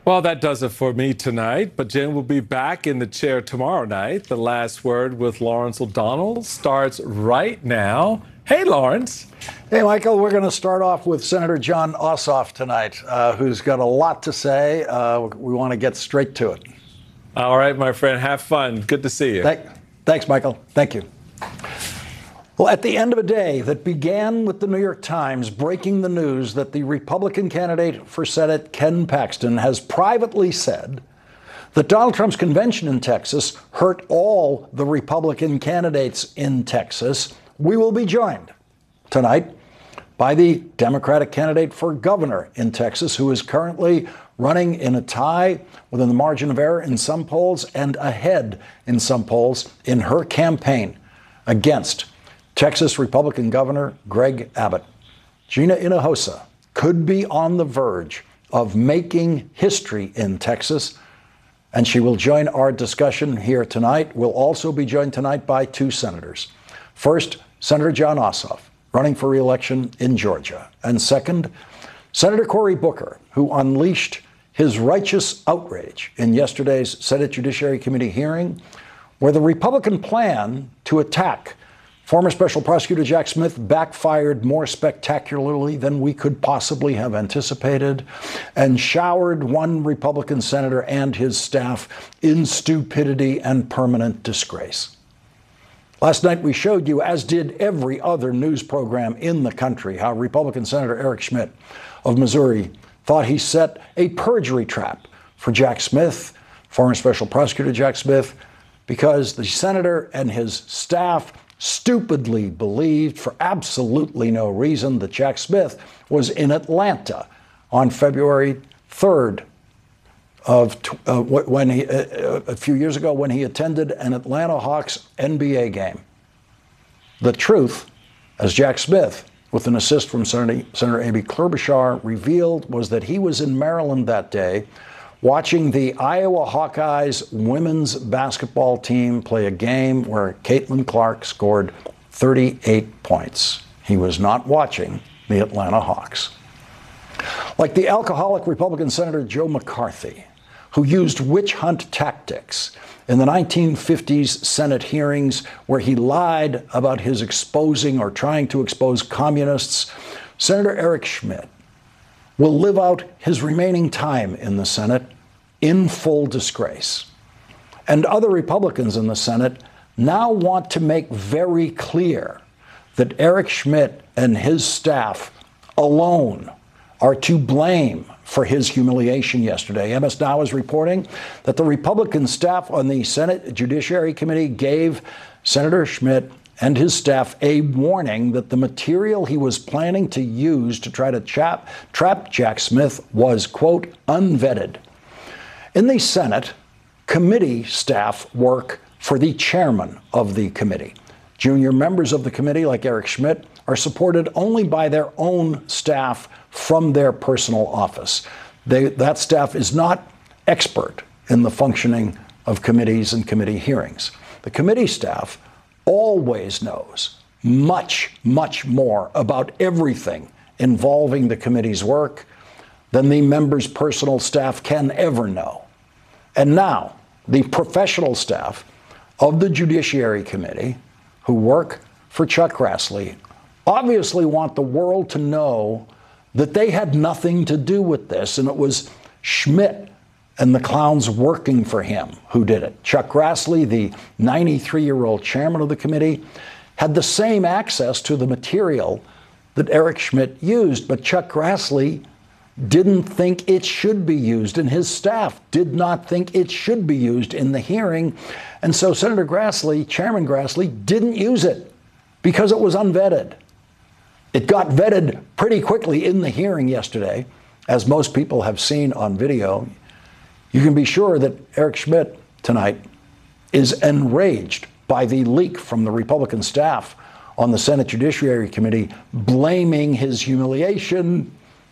Well, that does it for me tonight, but Jen will be back in the chair tomorrow night. The Last Word with Lawrence O'Donnell starts right now. Hey, Lawrence. Hey, Michael, we're going to start off with Senator Jon Ossoff tonight, who's got a lot to say. We want to get straight to it. All right, my friend, have fun. Good to see you. Thanks, Michael. Thank you. Well, at the end of a day that began with the New York Times breaking the news that the Republican candidate for Senate, Ken Paxton, has privately said that Donald Trump's convention in Texas hurt all the Republican candidates in Texas, we will be joined tonight by the Democratic candidate for governor in Texas, who is currently running in a tie within the margin of error in some polls and ahead in some polls in her campaign against Texas Republican Governor Greg Abbott. Gina Hinojosa could be on the verge of making history in Texas, and she will join our discussion here tonight. We'll also be joined tonight by two senators. First, Senator Jon Ossoff, running for re-election in Georgia. And second, Senator Cory Booker, who unleashed his righteous outrage in yesterday's Senate Judiciary Committee hearing, where the Republican plan to attack former Special Prosecutor Jack Smith backfired more spectacularly than we could possibly have anticipated and showered one Republican senator and his staff in stupidity and permanent disgrace. Last night we showed you, as did every other news program in the country, how Republican Senator Eric Schmitt of Missouri thought he set a perjury trap for Jack Smith, former Special Prosecutor Jack Smith, because the senator and his staff stupidly believed for absolutely no reason that Jack Smith was in Atlanta on February 3rd when he, a few years ago, when he attended an Atlanta Hawks NBA game. The truth, as Jack Smith, with an assist from Senator Amy Klobuchar, revealed, was that he was in Maryland that day watching the Iowa Hawkeyes women's basketball team play a game where Caitlin Clark scored 38 points. He was not watching the Atlanta Hawks. Like the alcoholic Republican Senator Joe McCarthy, who used witch hunt tactics in the 1950s Senate hearings where he lied about his exposing or trying to expose communists, Senator Eric Schmitt will live out his remaining time in the Senate in full disgrace. And other Republicans in the Senate now want to make very clear that Eric Schmitt and his staff alone are to blame for his humiliation yesterday. MS Now is reporting that the Republican staff on the Senate Judiciary Committee gave Senator Schmitt and his staff a warning that the material he was planning to use to try to trap Jack Smith was, quote, unvetted. In the Senate, committee staff work for the chairman of the committee. Junior members of the committee, like Eric Schmitt, are supported only by their own staff from their personal office. That staff is not expert in the functioning of committees and committee hearings. The committee staff always knows much, much more about everything involving the committee's work than the members' personal staff can ever know. And now, the professional staff of the Judiciary Committee, who work for Chuck Grassley, obviously want the world to know that they had nothing to do with this, and it was Schmitt and the clowns working for him who did it. Chuck Grassley, the 93-year-old chairman of the committee, had the same access to the material that Eric Schmitt used, but Chuck Grassley didn't think it should be used, and his staff did not think it should be used in the hearing. And so Senator Grassley, Chairman Grassley, didn't use it because it was unvetted. It got vetted pretty quickly in the hearing yesterday, as most people have seen on video. You can be sure that Eric Schmitt tonight is enraged by the leak from the Republican staff on the Senate Judiciary Committee, blaming his humiliation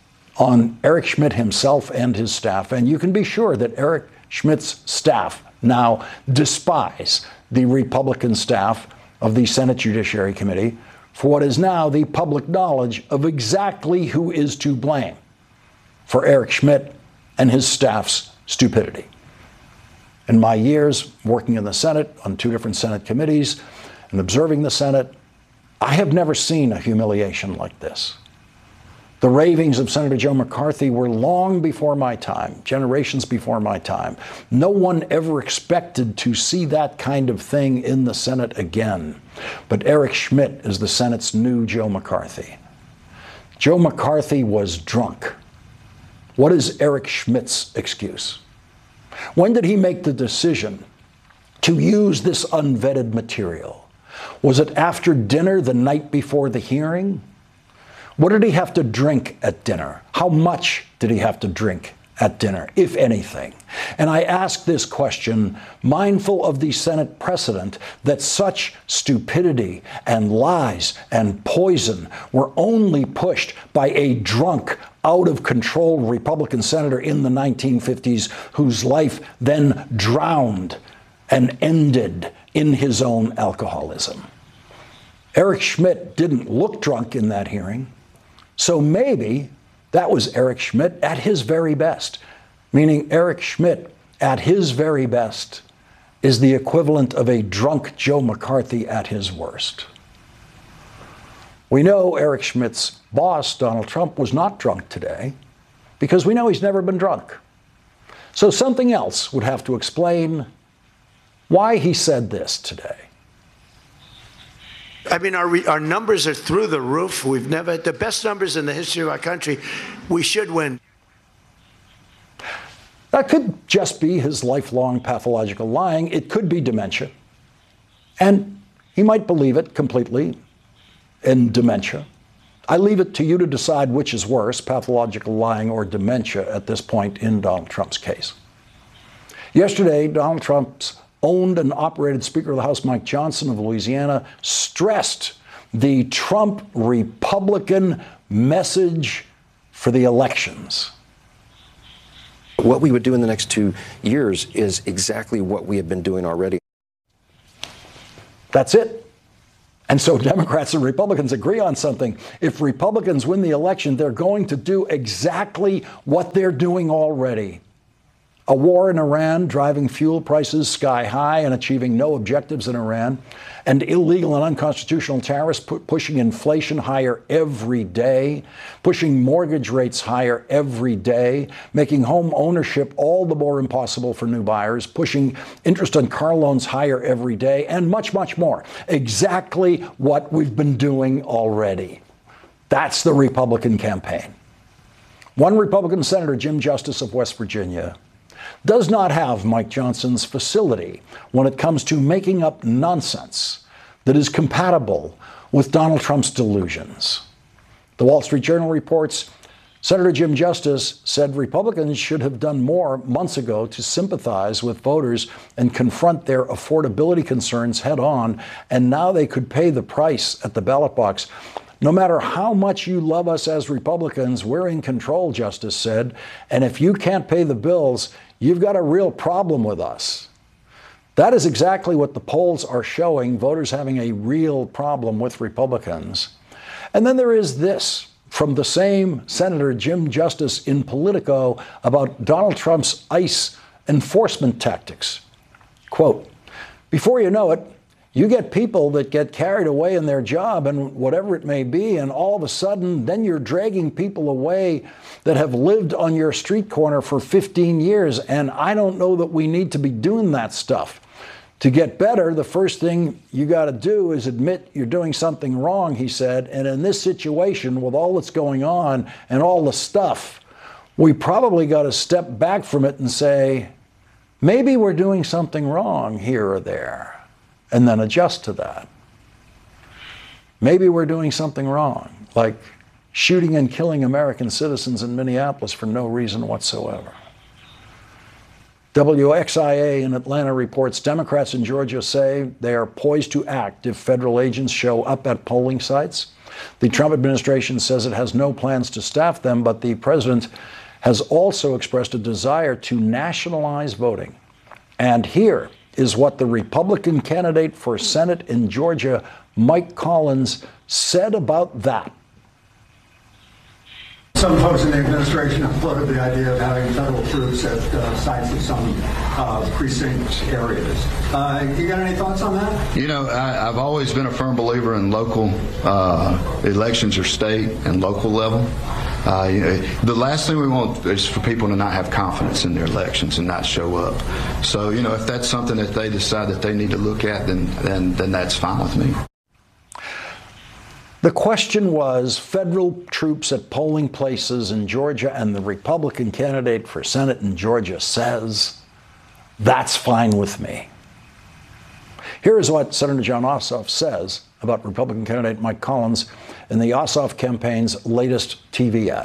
on Eric Schmitt himself and his staff. And you can be sure that Eric Schmitt's staff now despise the Republican staff of the Senate Judiciary Committee for what is now the public knowledge of exactly who is to blame for Eric Schmitt and his staff's stupidity. In my years working in the Senate on 2 different Senate committees and observing the Senate, I have never seen a humiliation like this. The ravings of Senator Joe McCarthy were long before my time, generations before my time. No one ever expected to see that kind of thing in the Senate again. But Eric Schmitt is the Senate's new Joe McCarthy. Joe McCarthy was drunk. What is Eric Schmitt's excuse? When did he make the decision to use this unvetted material? Was it after dinner the night before the hearing? What did he have to drink at dinner? How much did he have to drink at dinner, if anything? And I ask this question mindful of the Senate precedent that such stupidity and lies and poison were only pushed by a drunk, out-of-control Republican senator in the 1950s whose life then drowned and ended in his own alcoholism. Eric Schmitt didn't look drunk in that hearing. So maybe that was Eric Schmitt at his very best, meaning Eric Schmitt at his very best is the equivalent of a drunk Joe McCarthy at his worst. We know Eric Schmitt's boss, Donald Trump, was not drunk today because we know he's never been drunk. So something else would have to explain why he said this today. I mean, our numbers are through the roof. We've never had the best numbers in the history of our country. We should win. That could just be his lifelong pathological lying. It could be dementia. And he might believe it completely in dementia. I leave it to you to decide which is worse, pathological lying or dementia at this point in Donald Trump's case. Yesterday, Donald Trump's owned and operated Speaker of the House Mike Johnson of Louisiana stressed the Trump Republican message for the elections. What we would do in the next 2 years is exactly what we have been doing already. That's it. And so Democrats and Republicans agree on something. If Republicans win the election, they're going to do exactly what they're doing already. A war in Iran, driving fuel prices sky high and achieving no objectives in Iran, and illegal and unconstitutional tariffs pushing inflation higher every day, pushing mortgage rates higher every day, making home ownership all the more impossible for new buyers, pushing interest on car loans higher every day, and much, much more. Exactly what we've been doing already. That's the Republican campaign. One Republican Senator, Jim Justice of West Virginia, does not have Mike Johnson's facility when it comes to making up nonsense that is compatible with Donald Trump's delusions. The Wall Street Journal reports Senator Jim Justice said Republicans should have done more months ago to sympathize with voters and confront their affordability concerns head on, and now they could pay the price at the ballot box. No matter how much you love us as Republicans, we're in control, Justice said, and if you can't pay the bills, you've got a real problem with us. That is exactly what the polls are showing, voters having a real problem with Republicans. And then there is this from the same Senator Jim Justice in Politico about Donald Trump's ICE enforcement tactics. Quote, before you know it, you get people that get carried away in their job and whatever it may be, and all of a sudden, then you're dragging people away that have lived on your street corner for 15 years. And I don't know that we need to be doing that stuff. To get better, the first thing you got to do is admit you're doing something wrong, he said. And in this situation, with all that's going on and all the stuff, we probably got to step back from it and say, maybe we're doing something wrong here or there, and then adjust to that. Maybe we're doing something wrong, like shooting and killing American citizens in Minneapolis for no reason whatsoever. WXIA in Atlanta reports Democrats in Georgia say they are poised to act if federal agents show up at polling sites. The Trump administration says it has no plans to staff them, but the president has also expressed a desire to nationalize voting. And here is what the Republican candidate for Senate in Georgia, Mike Collins, said about that. Some folks in the administration have floated the idea of having federal troops at sites of some precinct areas. You got any thoughts on that? You know, I've always been a firm believer in local elections or state and local level. The last thing we want is for people to not have confidence in their elections and not show up. So, you know, if that's something that they decide that they need to look at, then that's fine with me. The question was federal troops at polling places in Georgia, and the Republican candidate for Senate in Georgia says, that's fine with me. Here is what Senator Jon Ossoff says about Republican candidate Mike Collins in the Ossoff campaign's latest TV ad.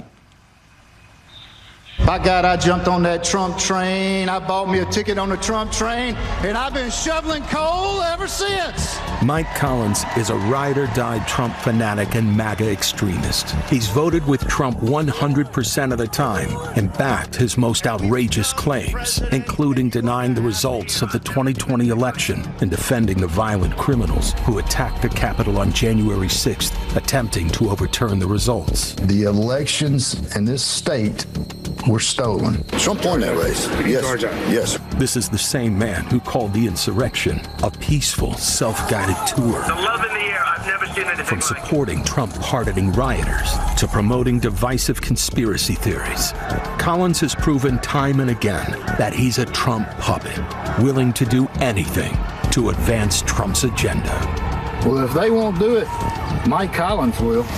By God, I jumped on that Trump train. I bought me a ticket on the Trump train, and I've been shoveling coal ever since. Mike Collins is a ride-or-die Trump fanatic and MAGA extremist. He's voted with Trump 100% of the time and backed his most outrageous claims, including denying the results of the 2020 election and defending the violent criminals who attacked the Capitol on January 6th, attempting to overturn the results. The elections in this state were stolen. Trump won that race. Yes. Yes. This is the same man who called the insurrection a peaceful, self-guided tour. The love in the air. I've never seen anything From supporting Trump-pardoning rioters to promoting divisive conspiracy theories, Collins has proven time and again that he's a Trump puppet, willing to do anything to advance Trump's agenda. Well, if they won't do it, Mike Collins will.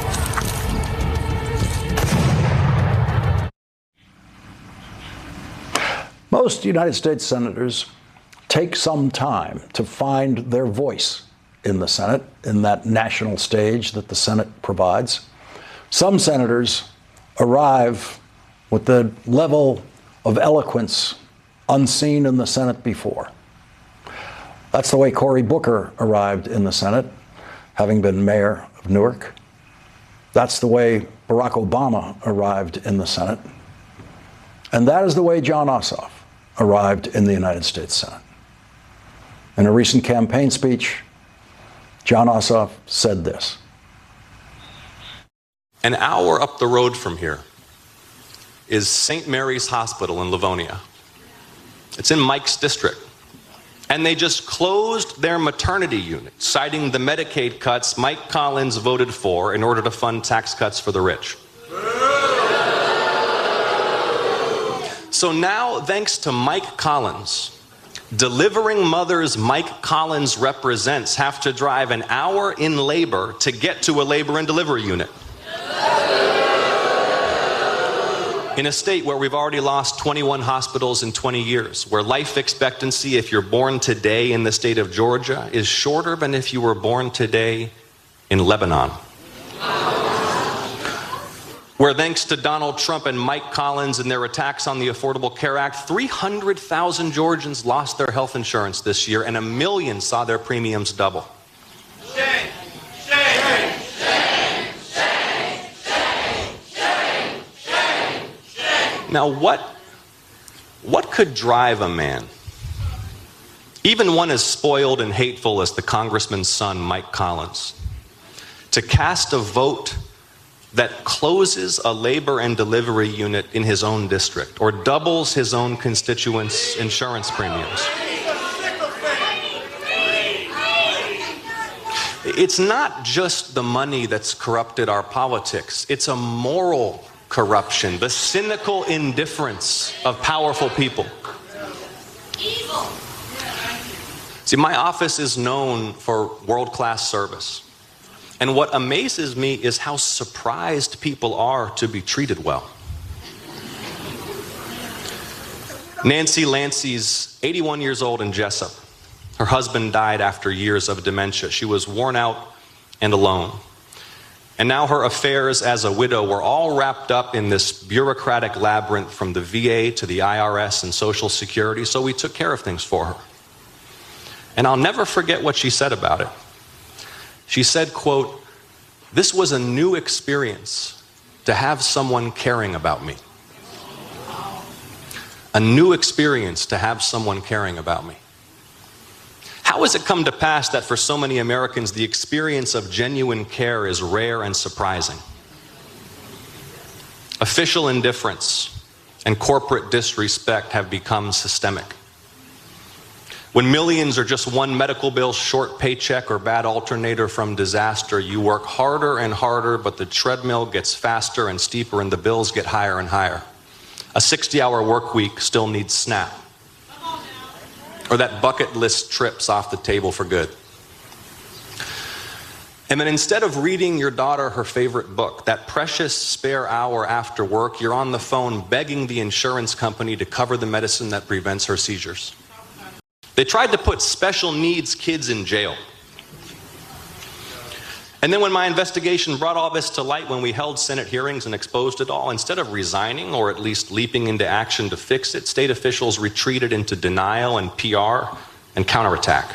Most United States senators take some time to find their voice in the Senate, in that national stage that the Senate provides. Some senators arrive with the level of eloquence unseen in the Senate before. That's the way Cory Booker arrived in the Senate, having been mayor of Newark. That's the way Barack Obama arrived in the Senate. And that is the way Jon Ossoff arrived in the United States Senate. In a recent campaign speech, Jon Ossoff said this. An hour up the road from here is St. Mary's Hospital in Livonia. It's in Mike's district. And they just closed their maternity unit, citing the Medicaid cuts Mike Collins voted for in order to fund tax cuts for the rich. So now, thanks to Mike Collins, delivering mothers Mike Collins represents have to drive an hour in labor to get to a labor and delivery unit. In a state where we've already lost 21 hospitals in 20 years, where life expectancy, if you're born today in the state of Georgia, is shorter than if you were born today in Lebanon. Where thanks to Donald Trump and Mike Collins and their attacks on the Affordable Care Act, 300,000 Georgians lost their health insurance this year, and 1 million saw their premiums double. Shame, shame, shame, shame, shame, shame, shame, shame. Now, what could drive a man, even one as spoiled and hateful as the congressman's son, Mike Collins, to cast a vote that closes a labor and delivery unit in his own district or doubles his own constituents' insurance premiums? It's not just the money that's corrupted our politics. It's a moral corruption, the cynical indifference of powerful people. See, my office is known for world-class service. And what amazes me is how surprised people are to be treated well. Nancy Lancey's 81 years old in Jessup. Her husband died after years of dementia. She was worn out and alone. And now her affairs as a widow were all wrapped up in this bureaucratic labyrinth from the VA to the IRS and Social Security, so we took care of things for her. And I'll never forget what she said about it. She said, quote, "This was a new experience to have someone caring about me. A new experience to have someone caring about me." How has it come to pass that for so many Americans, the experience of genuine care is rare and surprising? Official indifference and corporate disrespect have become systemic. When millions are just one medical bill, short paycheck, or bad alternator from disaster, you work harder and harder, but the treadmill gets faster and steeper and the bills get higher and higher. A 60-hour work week still needs SNAP. Or that bucket list trip's off the table for good. And then instead of reading your daughter her favorite book, that precious spare hour after work, you're on the phone begging the insurance company to cover the medicine that prevents her seizures. They tried to put special needs kids in jail. And then when my investigation brought all this to light, when we held Senate hearings and exposed it all, instead of resigning or at least leaping into action to fix it, state officials retreated into denial and PR and counterattack.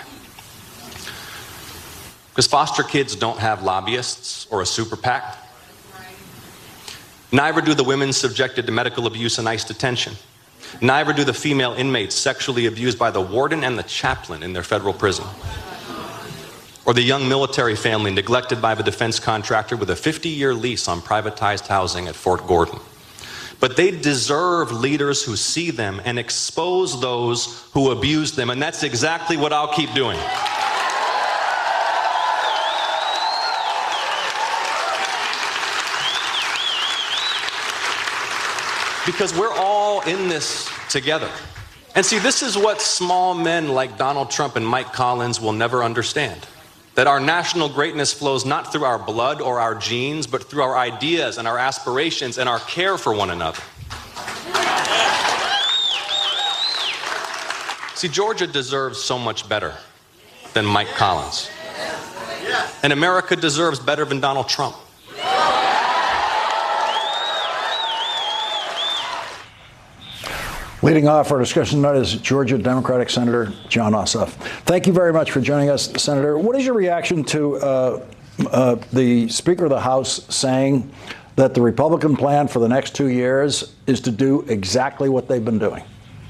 Because foster kids don't have lobbyists or a super PAC. Neither do the women subjected to medical abuse and ICE detention. Neither do the female inmates sexually abused by the warden and the chaplain in their federal prison. Or the young military family neglected by the defense contractor with a 50-year lease on privatized housing at Fort Gordon. But they deserve leaders who see them and expose those who abuse them, and that's exactly what I'll keep doing. Because we're all in this together. And see, this is what small men like Donald Trump and Mike Collins will never understand. That our national greatness flows not through our blood or our genes, but through our ideas and our aspirations and our care for one another. See, Georgia deserves so much better than Mike Collins. And America deserves better than Donald Trump. Leading off our discussion tonight is Georgia Democratic Senator Jon Ossoff. Thank you very much for joining us, Senator. What is your reaction to the Speaker of the House saying that the Republican plan for the next 2 years is to do exactly what they've been doing?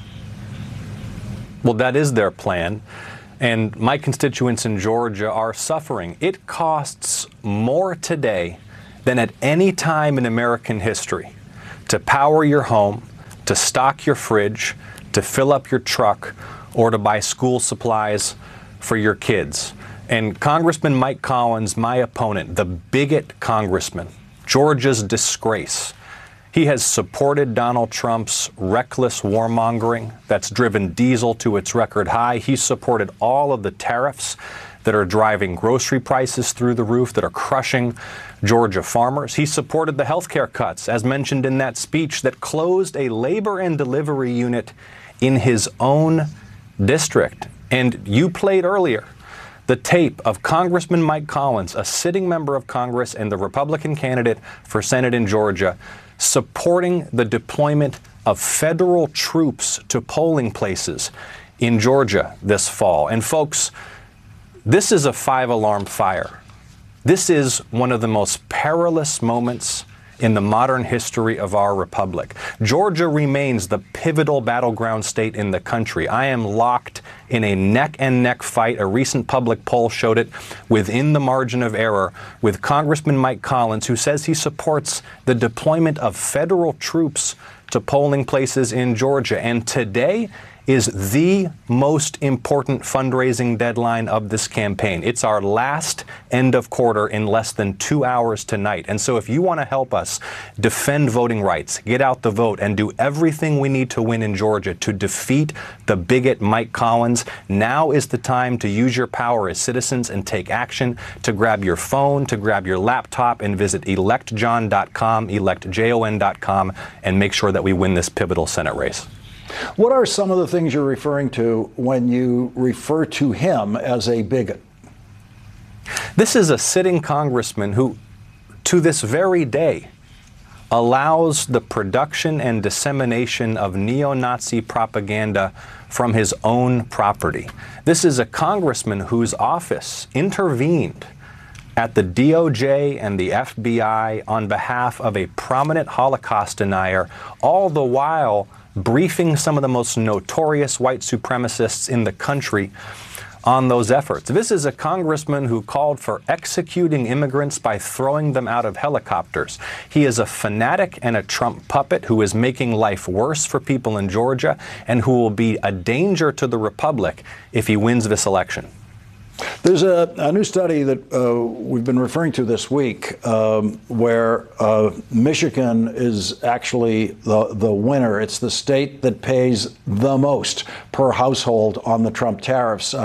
Well, that is their plan. And my constituents in Georgia are suffering. It costs more today than at any time in American history to power your home, to stock your fridge, to fill up your truck, or to buy school supplies for your kids. And Congressman Mike Collins, my opponent, the bigot congressman, Georgia's disgrace, he has supported Donald Trump's reckless warmongering that's driven diesel to its record high. He supported all of the tariffs that are driving grocery prices through the roof, that are crushing Georgia farmers. He supported the health care cuts, as mentioned in that speech, that closed a labor and delivery unit in his own district. And you played earlier the tape of Congressman Mike Collins, a sitting member of Congress and the Republican candidate for Senate in Georgia, supporting the deployment of federal troops to polling places in Georgia this fall. And folks, this is a 5-alarm fire. This is one of the most perilous moments in the modern history of our republic. Georgia remains the pivotal battleground state in the country. I am locked in a neck-and-neck fight. A recent public poll showed it within the margin of error with Congressman Mike Collins, who says he supports the deployment of federal troops to polling places in Georgia. And today is the most important fundraising deadline of this campaign. It's our last end of quarter in less than 2 hours tonight. And so if you want to help us defend voting rights, get out the vote, and do everything we need to win in Georgia to defeat the bigot Mike Collins, now is the time to use your power as citizens and take action, to grab your phone, to grab your laptop, and visit electjon.com, electjon.com, and make sure that we win this pivotal Senate race. What are some of the things you're referring to when you refer to him as a bigot? This is a sitting congressman who, to this very day, allows the production and dissemination of neo-Nazi propaganda from his own property. This is a congressman whose office intervened at the DOJ and the FBI on behalf of a prominent Holocaust denier, all the while briefing some of the most notorious white supremacists in the country on those efforts. This is a congressman who called for executing immigrants by throwing them out of helicopters. He is a fanatic and a Trump puppet who is making life worse for people in Georgia and who will be a danger to the republic if he wins this election. There's a new study that we've been referring to this week where Michigan is actually the winner. It's the state that pays the most per household on the Trump tariffs,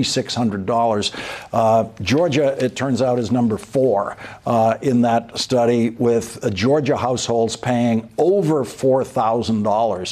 $5,600. Georgia, it turns out, is number 4 in that study, with Georgia households paying over $4,000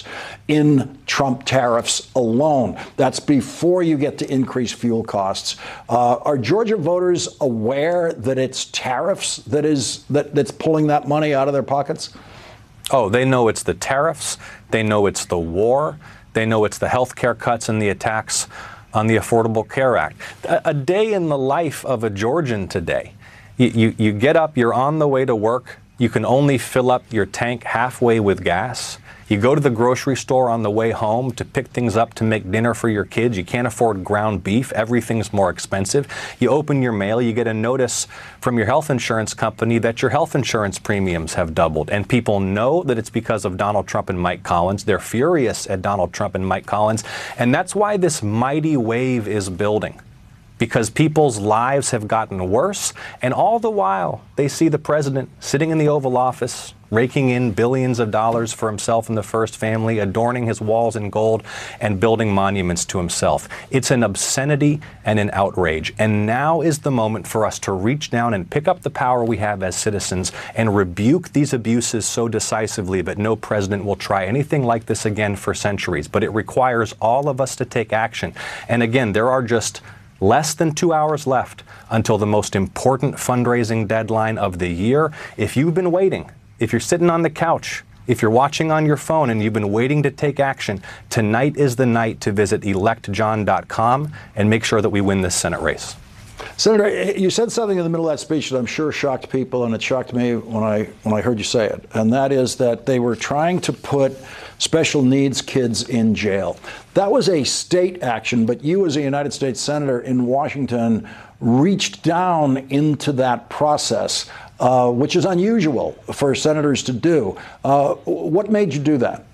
in Trump tariffs alone. That's before you get to increased fuel costs. Are Georgia voters aware that it's tariffs that's pulling that money out of their pockets? Oh, they know it's the tariffs. They know it's the war. They know it's the health care cuts and the attacks on the Affordable Care Act. A day in the life of a Georgian today. You get up, you're on the way to work. You can only fill up your tank halfway with gas. You go to the grocery store on the way home to pick things up to make dinner for your kids. You can't afford ground beef. Everything's more expensive. You open your mail, you get a notice from your health insurance company that your health insurance premiums have doubled. And people know that it's because of Donald Trump and Mike Collins. They're furious at Donald Trump and Mike Collins. And that's why this mighty wave is building. Because people's lives have gotten worse, and all the while they see the president sitting in the Oval Office, raking in billions of dollars for himself and the first family, adorning his walls in gold, and building monuments to himself. It's an obscenity and an outrage. And now is the moment for us to reach down and pick up the power we have as citizens and rebuke these abuses so decisively that no president will try anything like this again for centuries. But it requires all of us to take action. And again, there are just less than 2 hours left until the most important fundraising deadline of the year. If you've been waiting, if you're sitting on the couch, if you're watching on your phone and you've been waiting to take action, tonight is the night to visit electjohn.com and make sure that we win this Senate race. Senator, you said something in the middle of that speech that I'm sure shocked people, and it shocked me when I heard you say it, and that is that they were trying to put special needs kids in jail. That was a state action, but you as a United States Senator in Washington reached down into that process, which is unusual for senators to do. What made you do that?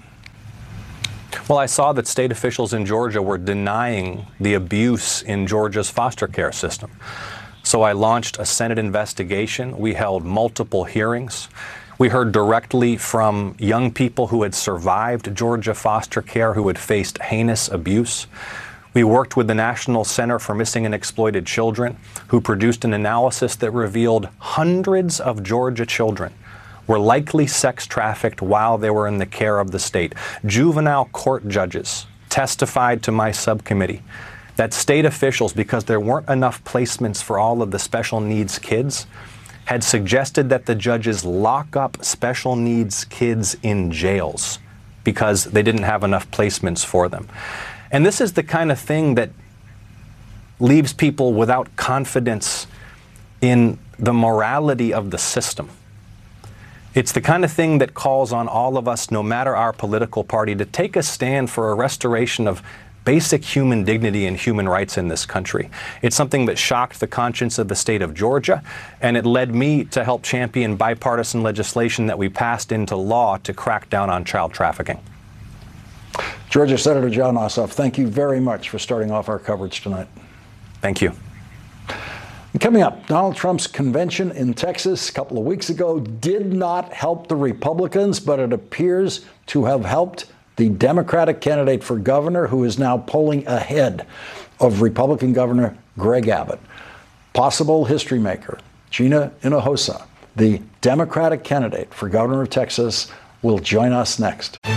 Well, I saw that state officials in Georgia were denying the abuse in Georgia's foster care system. So I launched a Senate investigation. We held multiple hearings. We heard directly from young people who had survived Georgia foster care, who had faced heinous abuse. We worked with the National Center for Missing and Exploited Children, who produced an analysis that revealed hundreds of Georgia children were likely sex trafficked while they were in the care of the state. Juvenile court judges testified to my subcommittee that state officials, because there weren't enough placements for all of the special needs kids, had suggested that the judges lock up special needs kids in jails because they didn't have enough placements for them. And this is the kind of thing that leaves people without confidence in the morality of the system. It's the kind of thing that calls on all of us, no matter our political party, to take a stand for a restoration of basic human dignity and human rights in this country. It's something that shocked the conscience of the state of Georgia, and it led me to help champion bipartisan legislation that we passed into law to crack down on child trafficking. Georgia Senator Jon Ossoff, thank you very much for starting off our coverage tonight. Thank you. Coming up, Donald Trump's convention in Texas a couple of weeks ago did not help the Republicans, but it appears to have helped the Democratic candidate for governor, who is now polling ahead of Republican Governor Greg Abbott. Possible history maker Gina Hinojosa, the Democratic candidate for governor of Texas, will join us next.